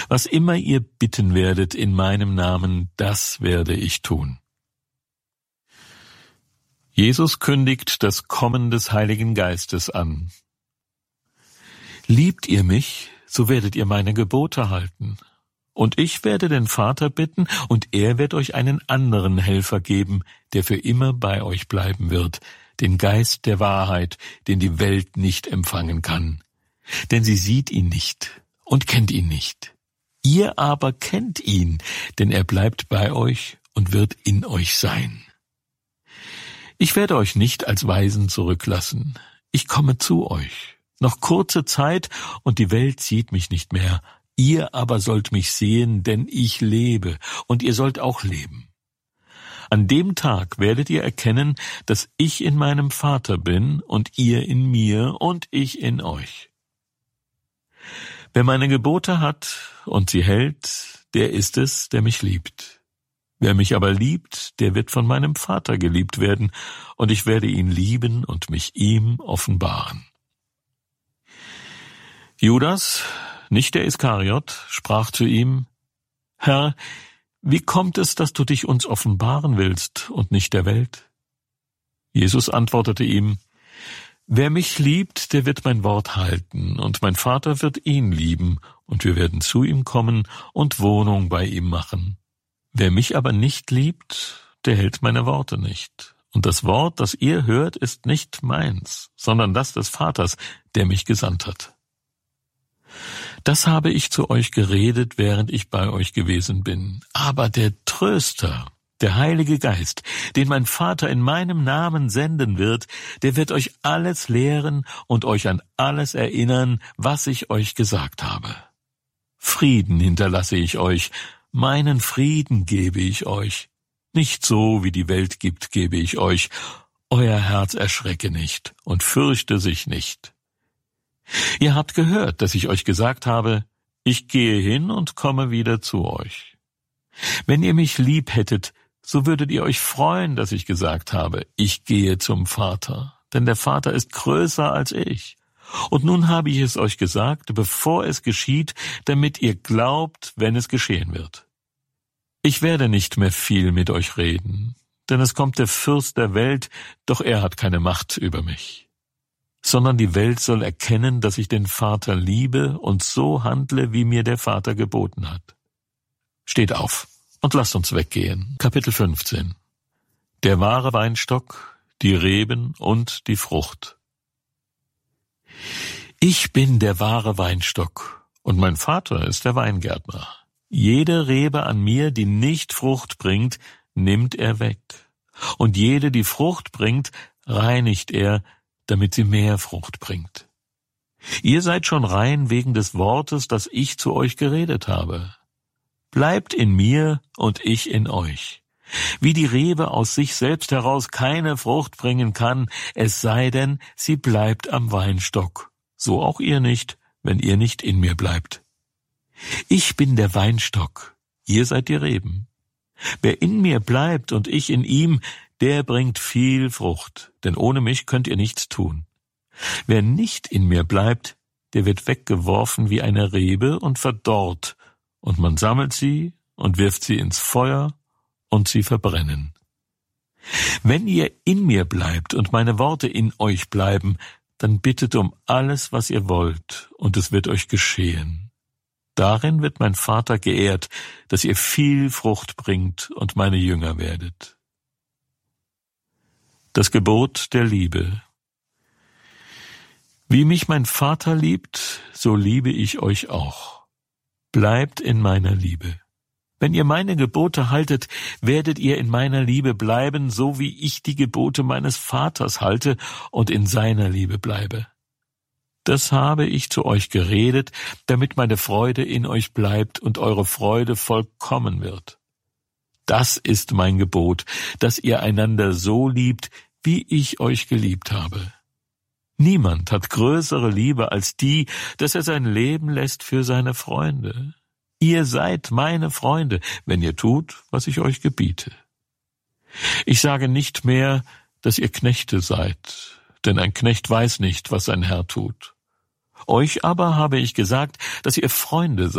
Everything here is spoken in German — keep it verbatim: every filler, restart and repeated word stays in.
Was immer ihr bitten werdet in meinem Namen, das werde ich tun. Jesus kündigt das Kommen des Heiligen Geistes an. Liebt ihr mich, so werdet ihr meine Gebote halten. Und ich werde den Vater bitten, und er wird euch einen anderen Helfer geben, der für immer bei euch bleiben wird, den Geist der Wahrheit, den die Welt nicht empfangen kann. Denn sie sieht ihn nicht und kennt ihn nicht. Ihr aber kennt ihn, denn er bleibt bei euch und wird in euch sein. Ich werde euch nicht als Waisen zurücklassen. Ich komme zu euch. Noch kurze Zeit, und die Welt sieht mich nicht mehr. Ihr aber sollt mich sehen, denn ich lebe, und ihr sollt auch leben. An dem Tag werdet ihr erkennen, dass ich in meinem Vater bin, und ihr in mir, und ich in euch. Wer meine Gebote hat und sie hält, der ist es, der mich liebt. Wer mich aber liebt, der wird von meinem Vater geliebt werden, und ich werde ihn lieben und mich ihm offenbaren. Judas, nicht der Iskariot, sprach zu ihm: Herr, wie kommt es, dass du dich uns offenbaren willst und nicht der Welt? Jesus antwortete ihm: Wer mich liebt, der wird mein Wort halten, und mein Vater wird ihn lieben, und wir werden zu ihm kommen und Wohnung bei ihm machen. Wer mich aber nicht liebt, der hält meine Worte nicht. Und das Wort, das ihr hört, ist nicht meins, sondern das des Vaters, der mich gesandt hat. Das habe ich zu euch geredet, während ich bei euch gewesen bin. Aber der Tröster, der Heilige Geist, den mein Vater in meinem Namen senden wird, der wird euch alles lehren und euch an alles erinnern, was ich euch gesagt habe. Frieden hinterlasse ich euch, meinen Frieden gebe ich euch. Nicht so, wie die Welt gibt, gebe ich euch. Euer Herz erschrecke nicht und fürchte sich nicht. Ihr habt gehört, dass ich euch gesagt habe, ich gehe hin und komme wieder zu euch. Wenn ihr mich lieb hättet, so würdet ihr euch freuen, dass ich gesagt habe, ich gehe zum Vater, denn der Vater ist größer als ich. Und nun habe ich es euch gesagt, bevor es geschieht, damit ihr glaubt, wenn es geschehen wird. Ich werde nicht mehr viel mit euch reden, denn es kommt der Fürst der Welt, doch er hat keine Macht über mich. Sondern die Welt soll erkennen, dass ich den Vater liebe und so handle, wie mir der Vater geboten hat. Steht auf und lasst uns weggehen. Kapitel fünfzehn. Der wahre Weinstock, die Reben und die Frucht. Ich bin der wahre Weinstock, und mein Vater ist der Weingärtner. Jede Rebe an mir, die nicht Frucht bringt, nimmt er weg. Und jede, die Frucht bringt, reinigt er, damit sie mehr Frucht bringt. Ihr seid schon rein wegen des Wortes, das ich zu euch geredet habe. Bleibt in mir und ich in euch. Wie die Rebe aus sich selbst heraus keine Frucht bringen kann, es sei denn, sie bleibt am Weinstock. So auch ihr nicht, wenn ihr nicht in mir bleibt. Ich bin der Weinstock, ihr seid die Reben. Wer in mir bleibt und ich in ihm, der bringt viel Frucht, denn ohne mich könnt ihr nichts tun. Wer nicht in mir bleibt, der wird weggeworfen wie eine Rebe und verdorrt, und man sammelt sie und wirft sie ins Feuer, und sie verbrennen. Wenn ihr in mir bleibt und meine Worte in euch bleiben, dann bittet um alles, was ihr wollt, und es wird euch geschehen. Darin wird mein Vater geehrt, dass ihr viel Frucht bringt und meine Jünger werdet. Das Gebot der Liebe. Wie mich mein Vater liebt, so liebe ich euch auch. Bleibt in meiner Liebe. Wenn ihr meine Gebote haltet, werdet ihr in meiner Liebe bleiben, so wie ich die Gebote meines Vaters halte und in seiner Liebe bleibe. Das habe ich zu euch geredet, damit meine Freude in euch bleibt und eure Freude vollkommen wird. Das ist mein Gebot, dass ihr einander so liebt, wie ich euch geliebt habe. Niemand hat größere Liebe als die, dass er sein Leben lässt für seine Freunde. Ihr seid meine Freunde, wenn ihr tut, was ich euch gebiete. Ich sage nicht mehr, dass ihr Knechte seid, denn ein Knecht weiß nicht, was sein Herr tut. Euch aber habe ich gesagt, dass ihr Freunde seid.